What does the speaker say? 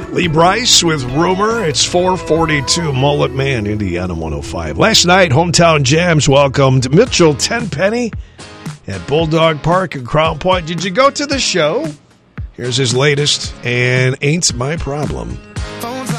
Lee Bryce with Rumor. It's 442 Mullet Man, Indiana 105. Last night, Hometown Jams welcomed Mitchell Tenpenny at Bulldog Park in Crown Point. Did you go to the show? Here's his latest, and Ain't My Problem.